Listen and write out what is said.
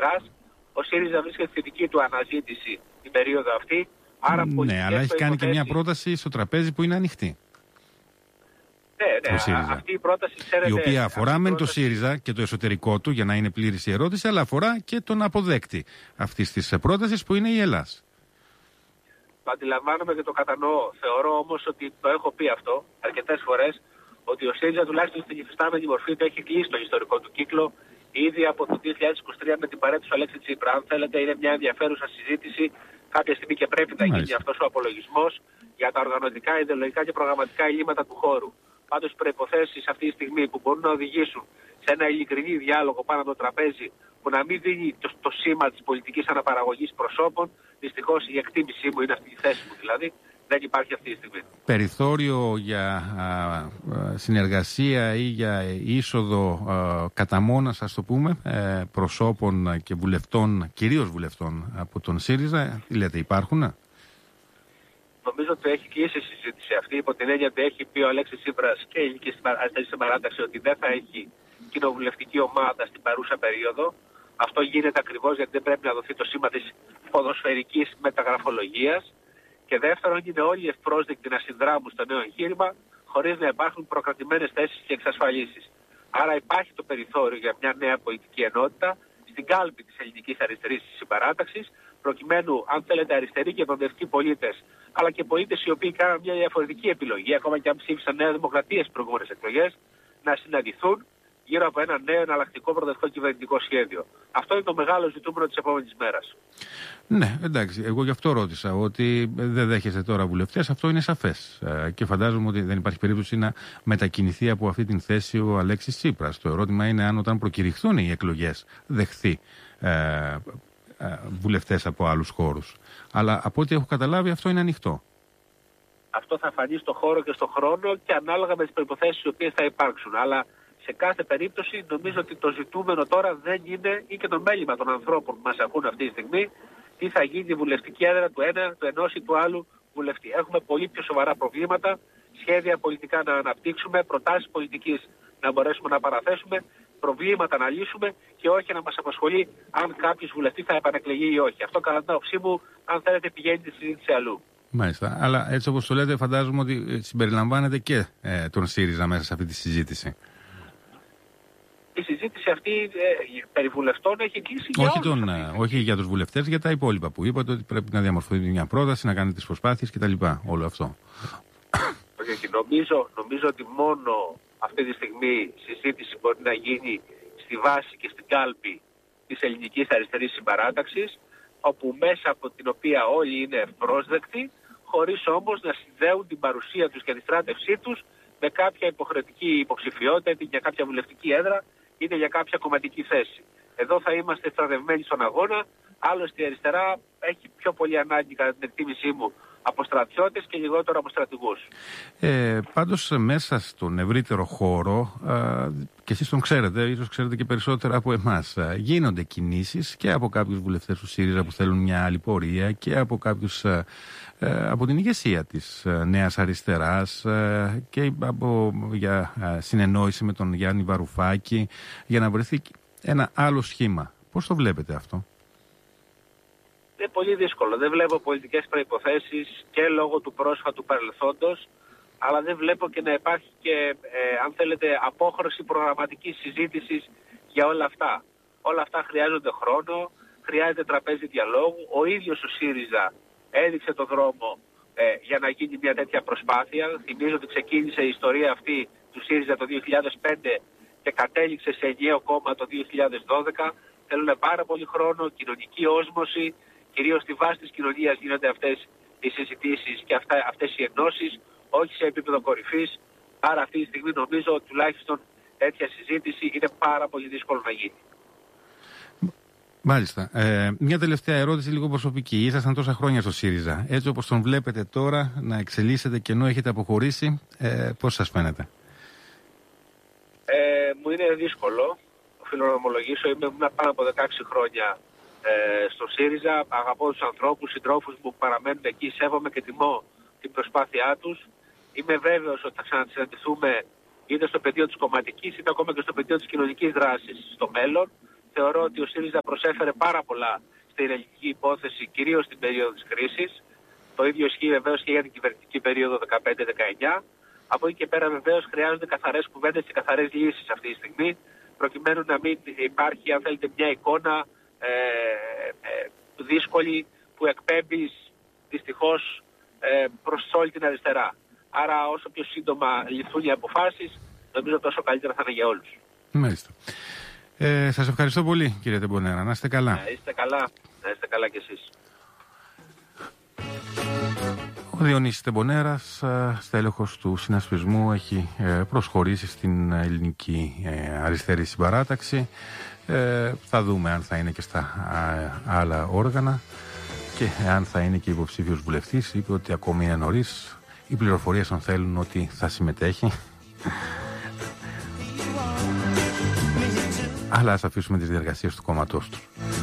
αριστεράς. Ο ΣΥΡΙΖΑ βρίσκεται στη δική του αναζήτηση την περίοδο αυτή. Άρα ναι, αλλά έχει κάνει και μια πρόταση στο τραπέζι που είναι ανοιχτή. Ναι, αυτή η πρόταση, ξέρετε, η οποία αφορά μεν το ΣΥΡΙΖΑ και το εσωτερικό του, για να είναι πλήρης η ερώτηση, αλλά αφορά και τον αποδέκτη αυτής της πρότασης που είναι η Ελλάς. Το αντιλαμβάνομαι και το κατανοώ. Θεωρώ όμως ότι το έχω πει αυτό αρκετές φορές, ότι ο ΣΥΡΙΖΑ τουλάχιστον στην υφιστάμενη μορφή του έχει κλείσει τον ιστορικό του κύκλο ήδη από το 2023 με την παρέτηση του Αλέξη Τσίπρα. Αν θέλετε, είναι μια ενδιαφέρουσα συζήτηση κάποια στιγμή και πρέπει να γίνει αυτός ο απολογισμός για τα οργανωτικά, ιδεολογικά και προγραμματικά ελλείμματα του χώρου. Πάντως, οι προϋποθέσεις αυτή τη στιγμή που μπορούν να οδηγήσουν σε ένα ειλικρινή διάλογο πάνω από το τραπέζι που να μην δίνει το σήμα της πολιτικής αναπαραγωγής προσώπων, δυστυχώς η εκτίμησή μου είναι αυτή η θέση μου δηλαδή, δεν υπάρχει αυτή τη στιγμή. Περιθώριο για συνεργασία ή για είσοδο κατά μόνας, ας το πούμε, προσώπων και βουλευτών, κυρίως βουλευτών από τον ΣΥΡΙΖΑ, τι λέτε, υπάρχουν? Νομίζω ότι έχει κλείσει η συζήτηση αυτή, υπό την έννοια ότι έχει πει ο Αλέξης Τσίπρας και η Ελληνική Αριστερή Συμπαράταξη ότι δεν θα έχει κοινοβουλευτική ομάδα στην παρούσα περίοδο. Αυτό γίνεται ακριβώς γιατί δεν πρέπει να δοθεί το σήμα της ποδοσφαιρικής μεταγραφολογίας. Και δεύτερον, είναι όλοι ευπρόσδεκτοι να συνδράμουν στο νέο εγχείρημα, χωρίς να υπάρχουν προκρατημένες θέσεις και εξασφαλίσεις. Άρα υπάρχει το περιθώριο για μια νέα πολιτική ενότητα στην κάλπη της Ελληνικής Αριστερής Συμπαράταξης, προκειμένου, αν θέλετε, αριστεροί και προοδευτικοί πολίτες, αλλά και πολίτες οι οποίοι κάνουν μια διαφορετική επιλογή, ακόμα και αν ψήφισαν Νέα Δημοκρατία στις προηγούμενες εκλογές, να συναντηθούν γύρω από ένα νέο εναλλακτικό προοδευτικό κυβερνητικό σχέδιο. Αυτό είναι το μεγάλο ζητούμενο της επόμενης μέρας. Ναι, εντάξει. Εγώ γι' αυτό ρώτησα, ότι δεν δέχεστε τώρα βουλευτές. Αυτό είναι σαφές. Και φαντάζομαι ότι δεν υπάρχει περίπτωση να μετακινηθεί από αυτή την θέση ο Αλέξης Τσίπρας. Το ερώτημα είναι αν όταν προκηρυχθούν οι εκλογές δεχθεί βουλευτές από άλλους χώρους. Αλλά από ό,τι έχω καταλάβει, αυτό είναι ανοιχτό. Αυτό θα φανεί στον χώρο και στον χρόνο και ανάλογα με τις προϋποθέσεις οι οποίες θα υπάρξουν. Αλλά σε κάθε περίπτωση νομίζω ότι το ζητούμενο τώρα δεν είναι, ή και το μέλημα των ανθρώπων που μας ακούν αυτή τη στιγμή, τι θα γίνει η βουλευτική έδρα του ένα, του ενός ή του άλλου βουλευτή. Έχουμε πολύ πιο σοβαρά προβλήματα, σχέδια πολιτικά να αναπτύξουμε, προτάσεις πολιτικής να μπορέσουμε να παραθέσουμε, προβλήματα να λύσουμε και όχι να μας απασχολεί αν κάποιος βουλευτής θα επανεκλεγεί ή όχι. Αυτό κατά την άποψή μου, αν θέλετε, πηγαίνει τη συζήτηση αλλού. Μάλιστα. Αλλά έτσι όπως το λέτε, φαντάζομαι ότι συμπεριλαμβάνεται και τον ΣΥΡΙΖΑ μέσα σε αυτή τη συζήτηση. Η συζήτηση αυτή περί βουλευτών έχει κλείσει για όλους. Όχι για τους βουλευτές, για τα υπόλοιπα που είπατε, ότι πρέπει να διαμορφωθεί μια πρόταση, να κάνετε τις προσπάθειες κτλ. Όλο αυτό. Και νομίζω ότι μόνο αυτή τη στιγμή συζήτηση μπορεί να γίνει στη βάση και στην κάλπη της Ελληνικής Αριστερής Συμπαράταξης, όπου μέσα από την οποία όλοι είναι ευπρόσδεκτοι, χωρίς όμως να συνδέουν την παρουσία τους και τη στράτευσή τους με κάποια υποχρεωτική υποψηφιότητα, είτε για κάποια βουλευτική έδρα, είτε για κάποια κομματική θέση. Εδώ θα είμαστε στρατευμένοι στον αγώνα, άλλωστε η αριστερά έχει πιο πολύ ανάγκη, κατά την εκτίμησή μου, από στρατιώτες και λιγότερο από στρατηγούς. Πάντως μέσα στον ευρύτερο χώρο, και εσείς τον ξέρετε, ίσως ξέρετε και περισσότερα από εμάς, γίνονται κινήσεις και από κάποιους βουλευτές του ΣΥΡΙΖΑ που θέλουν μια άλλη πορεία και από κάποιους από την ηγεσία της Νέας Αριστεράς και για συνεννόηση με τον Γιάννη Βαρουφάκη για να βρεθεί ένα άλλο σχήμα. Πώς το βλέπετε αυτό? Είναι πολύ δύσκολο. Δεν βλέπω πολιτικές προϋποθέσεις και λόγω του πρόσφατου παρελθόντος, αλλά δεν βλέπω και να υπάρχει και, αν θέλετε, απόχρωση προγραμματικής συζήτησης για όλα αυτά. Όλα αυτά χρειάζονται χρόνο, χρειάζεται τραπέζι διαλόγου. Ο ίδιος ο ΣΥΡΙΖΑ έδειξε το δρόμο για να γίνει μια τέτοια προσπάθεια. Θυμίζω ότι ξεκίνησε η ιστορία αυτή του ΣΥΡΙΖΑ το 2005 και κατέληξε σε ενιαίο κόμμα το 2012. Θέλουν πάρα πολύ χρόνο, κοινωνική όσμωση. Κυρίως στη βάση της κοινωνίας γίνονται αυτές οι συζητήσεις και αυτές οι ενώσεις, όχι σε επίπεδο κορυφής. Άρα αυτή τη στιγμή νομίζω τουλάχιστον τέτοια συζήτηση είναι πάρα πολύ δύσκολο να γίνει. Μάλιστα. Μια τελευταία ερώτηση λίγο προσωπική. Ήσασταν τόσα χρόνια στο ΣΥΡΙΖΑ. Έτσι όπως τον βλέπετε τώρα να εξελίσσεται και ενώ έχετε αποχωρήσει, πώς σας φαίνεται? Μου είναι δύσκολο. Οφείλω να ομολογήσω, είμαι πάνω από 16 χρόνια στο ΣΥΡΙΖΑ, αγαπώ τους ανθρώπους, συντρόφους που παραμένουν εκεί, σέβομαι και τιμώ την προσπάθειά τους. Είμαι βέβαιος ότι θα ξανασυναντηθούμε είτε στο πεδίο της κομματικής είτε ακόμα και στο πεδίο της κοινωνικής δράσης στο μέλλον. Θεωρώ ότι ο ΣΥΡΙΖΑ προσέφερε πάρα πολλά στην ελληνική υπόθεση, κυρίως στην περίοδο της κρίσης. Το ίδιο ισχύει βεβαίως και για την κυβερνητική περίοδο 15-19. Από εκεί και πέρα βεβαίως χρειάζονται καθαρές κουβέντες και καθαρές λύσεις αυτή τη στιγμή, προκειμένου να μην υπάρχει, αν θέλετε, μια εικόνα δύσκολη που εκπέμπει δυστυχώς προς όλη την αριστερά. Άρα όσο πιο σύντομα ληφθούν οι αποφάσεις, νομίζω τόσο καλύτερα θα είναι για όλους. Μάλιστα. Σας ευχαριστώ πολύ, κύριε Τεμπονέρα. Να είστε καλά. Να είστε καλά κι εσείς. Ο Διονύσης Τεμπονέρας, στέλεχος του συνασπισμού, έχει προσχωρήσει στην ελληνική αριστερή συμπαράταξη. Θα δούμε αν θα είναι και στα άλλα όργανα και αν θα είναι και υποψήφιος βουλευτής. Είπε ότι ακόμη είναι νωρίς. Οι πληροφορίες αν θέλουν ότι θα συμμετέχει. Αλλά ας αφήσουμε τις διεργασίες του κόμματός του.